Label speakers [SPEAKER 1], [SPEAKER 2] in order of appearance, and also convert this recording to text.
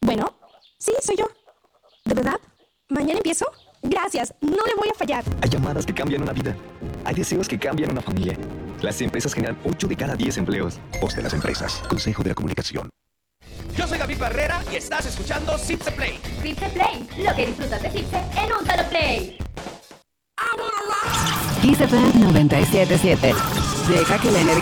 [SPEAKER 1] Bueno, sí, soy yo. ¿De verdad? ¿Mañana empiezo? Gracias, no le voy a fallar.
[SPEAKER 2] Hay llamadas que cambian una vida. Hay deseos que cambian una familia. Las empresas generan 8 de cada 10 empleos.
[SPEAKER 3] Voz de las empresas. Consejo de la Comunicación.
[SPEAKER 4] Yo soy David Barrera y estás escuchando Zipse Play.
[SPEAKER 5] Zipse Play, lo que disfrutas de Zipse en un solo play.
[SPEAKER 6] Kiss FM 97.7. Deja que la energía